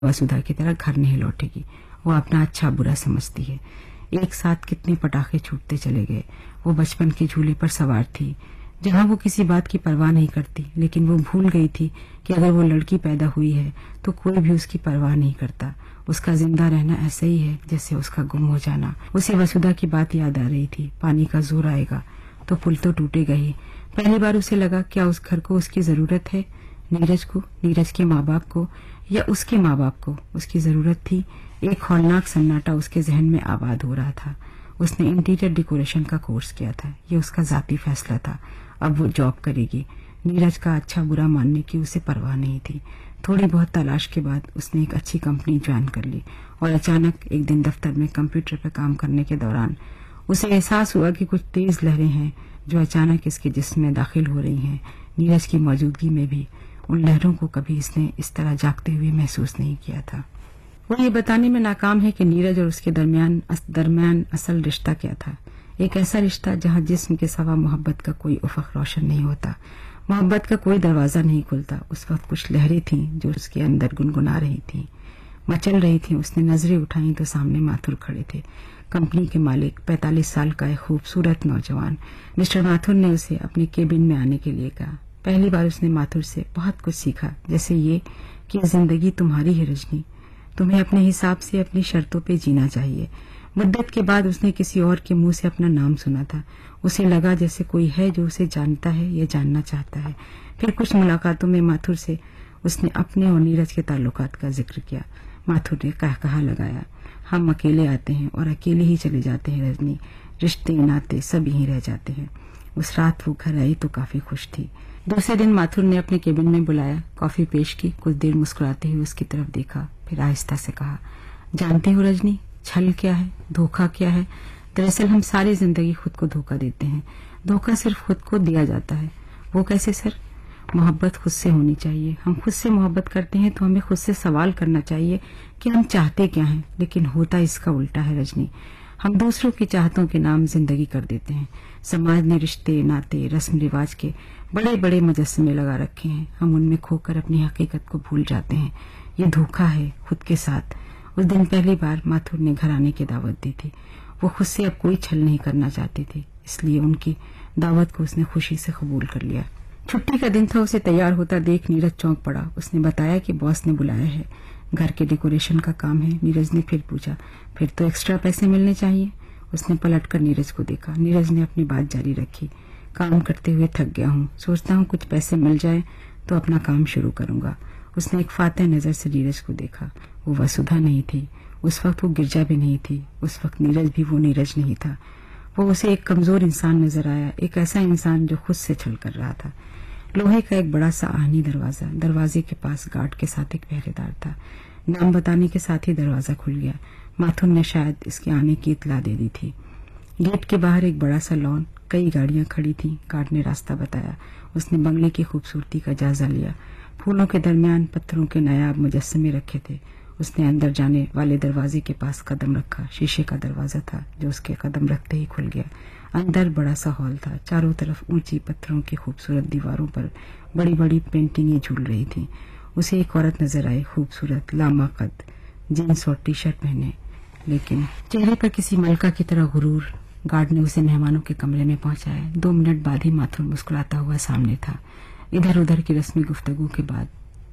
वसुधा की तरह घर नहीं लौटेगी। वो अपना अच्छा बुरा समझती है। एक साथ कितने पटाखे छूटते चले गए। वो बचपन के झूले पर सवार थी, जहां वो किसी बात की परवाह नहीं करती, लेकिन वो भूल गई थी कि अगर वो लड़की पैदा हुई है तो कोई भी उसकी परवाह नहीं करता। उसका जिंदा रहना ऐसा ही है जैसे उसका गुम हो जाना। उसे वसुधा की बात याद आ रही थी। पानी का जोर आएगा तो पुल तो टूटेगा ही। पहली बार उसे लगा, क्या उस घर को उसकी जरूरत है? नीरज को, नीरज के माँ बाप को, या उसके माँ बाप को उसकी जरूरत थी? एक हौलनाक सन्नाटा उसके जहन में आबाद हो रहा था। उसने इंटीरियर डेकोरेशन का कोर्स किया था। ये उसका जाती फैसला था। अब वो जॉब करेगी। नीरज का अच्छा बुरा मानने की उसे परवाह नहीं थी। थोड़ी बहुत तलाश के बाद उसने एक अच्छी कंपनी ज्वाइन कर ली और अचानक एक दिन दफ्तर में कंप्यूटर पर काम करने के दौरान उसे एहसास हुआ कि कुछ तेज लहरें हैं जो अचानक इसके जिस्म में दाखिल हो रही हैं। नीरज की मौजूदगी में भी उन लहरों को कभी इसने इस तरह जागते हुए महसूस नहीं किया था। वो ये बताने में नाकाम है कि नीरज और उसके दरमियान असल रिश्ता क्या था। एक ऐसा रिश्ता जहां जिस्म के सिवा मोहब्बत का कोई उफक रोशन नहीं होता, मोहब्बत का कोई दरवाजा नहीं खुलता। उस वक्त कुछ लहरें थीं जो उसके अंदर गुनगुना रही थीं, मचल रही थीं। उसने नजरें उठाई तो सामने माथुर खड़े थे, कंपनी के मालिक, 45 साल का एक खूबसूरत नौजवान। मिस्टर माथुर ने उसे अपने केबिन में आने के लिए कहा। पहली बार उसने माथुर से बहुत कुछ सीखा, जैसे ये कि जिंदगी तुम्हारी है रजनी, तुम्हें अपने हिसाब से अपनी शर्तों पे जीना चाहिए। मुद्दत के बाद उसने किसी और के मुंह से अपना नाम सुना था। उसे लगा जैसे कोई है जो उसे जानता है या जानना चाहता है। फिर कुछ मुलाकातों में माथुर से उसने अपने और नीरज के ताल्लुकात का जिक्र किया। माथुर ने कहा लगाया, हम अकेले आते हैं और अकेले ही चले जाते हैं रजनी, रिश्ते नाते सब यहीं रह जाते हैं। उस रात वो घर आई तो काफी खुश थी। दूसरे दिन माथुर ने अपने केबिन में बुलाया, कॉफी पेश की, कुछ देर मुस्कुराते हुए उसकी तरफ देखा, फिर आहिस्ता से कहा, जानते हो रजनी, छल क्या है, धोखा क्या है? दरअसल हम सारी जिंदगी खुद को धोखा देते हैं। धोखा सिर्फ खुद को दिया जाता है। वो कैसे सर? मोहब्बत खुद से होनी चाहिए। हम खुद से मोहब्बत करते हैं तो हमें खुद से सवाल करना चाहिए कि हम चाहते क्या हैं, लेकिन होता इसका उल्टा है रजनी। हम दूसरों की चाहतों के नाम जिंदगी कर देते हैं। समाज ने रिश्ते नाते रस्म रिवाज के बड़े बड़े मुजस्समे लगा रखे हैं। हम उनमें खोकर अपनी हकीकत को भूल जाते हैं। ये धोखा है खुद के साथ। उस दिन पहली बार माथुर ने घर आने की दावत दी थी। वो खुद से अब कोई छल नहीं करना चाहती थी, इसलिए उनकी दावत को उसने खुशी से कबूल कर लिया। छुट्टी का दिन था। उसे तैयार होता देख नीरज चौंक पड़ा। उसने बताया कि बॉस ने बुलाया है, घर के डेकोरेशन का काम है। नीरज ने फिर पूछा, फिर तो एक्स्ट्रा पैसे मिलने चाहिए। उसने पलटकर नीरज को देखा। नीरज ने अपनी बात जारी रखी, काम करते हुए थक गया हूँ, सोचता हूँ कुछ पैसे मिल जाए तो अपना काम शुरू करूंगा। उसने एक फातह नजर से नीरज को देखा। वो वसुधा नहीं थी, उस वक्त वो गिरजा भी नहीं थी, उस वक्त नीरज भी वो नीरज नहीं था। वो उसे एक कमजोर इंसान नजर आया, एक ऐसा इंसान जो खुद से छल कर रहा था। लोहे का एक बड़ा सा आहनी दरवाजा, दरवाजे के पास गार्ड के साथ एक पहरेदार था। नाम बताने के साथ ही दरवाजा खुल गया। माथुर ने शायद इसके आने की इत्तला दे दी थी। गेट के बाहर एक बड़ा सा लॉन, कई गाड़ियां खड़ी थीं। गार्ड ने रास्ता बताया। उसने बंगले की खूबसूरती का जायजा लिया। फूलों के दरमियान पत्थरों के नायाब मुजस्समे रखे थे। उसने अंदर जाने वाले दरवाजे के पास कदम रखा। शीशे का दरवाजा था जो उसके कदम रखते ही खुल गया। अंदर बड़ा सा हॉल था। चारों तरफ ऊंची पत्थरों की खूबसूरत दीवारों पर बड़ी बड़ी पेंटिंगें झूल रही थीं। उसे एक औरत नजर आई, खूबसूरत, लामा कद, जीन्स और टी शर्ट पहने, लेकिन चेहरे पर किसी मलका की तरह गुरूर। गार्ड ने उसे मेहमानों के कमरे में पहुंचाया। 2 मिनट बाद ही माथुर मुस्कुराता हुआ सामने था। इधर उधर की रस्मी गुफ्तगू के बाद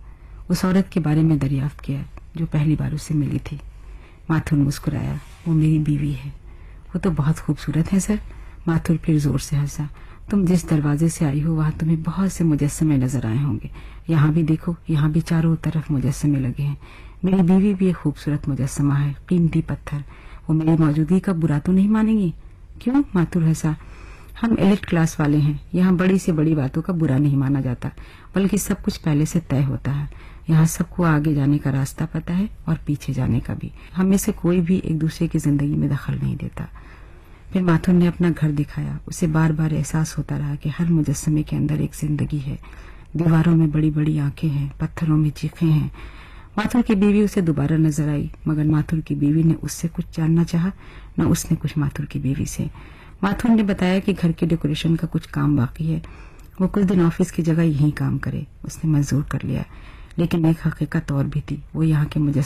उस औरत के बारे में दरियाफ्त किया जो पहली बार उसे मिली थी। माथुर मुस्कुराया, वो मेरी बीवी है। वो तो बहुत खूबसूरत है सर। माथुर फिर जोर से हंसा। तुम जिस दरवाजे से आई हो वहां तुम्हें बहुत से मुजस्समे नजर आए होंगे। यहाँ भी देखो, यहाँ भी चारों तरफ मुजस्समे लगे हैं। मेरी बीवी भी एक खूबसूरत मुजस्समा है, कीमती पत्थर। वो मेरी मौजूदगी का बुरा तो नहीं मानेंगी? क्यों? माथुर हंसा। हम एलिट क्लास वाले हैं। यहाँ बड़ी से बड़ी बातों का बुरा नहीं माना जाता, बल्कि सब कुछ पहले से तय होता है। यहाँ सबको आगे जाने का रास्ता पता है और पीछे जाने का भी। हम में से कोई भी एक दूसरे की जिंदगी में दखल नहीं देता। फिर माथुर ने अपना घर दिखाया। उसे बार बार एहसास होता रहा कि हर मुजस्समे के अंदर एक जिंदगी है। दीवारों में बड़ी बड़ी आंखें हैं, पत्थरों में चीखें हैं। माथुर की बीवी उसे दोबारा नजर आई, मगर माथुर की बीवी ने उससे कुछ जानना चाहा, न उसने कुछ माथुर की बीवी से। माथुर ने बताया कि घर के डेकोरेशन का कुछ काम बाकी है। वो कुछ दिन ऑफिस की जगह यहीं काम करे। उसने मंजूर कर लिया, लेकिन एक हकीकत और भी थी, वो यहाँ के मुजस्सिम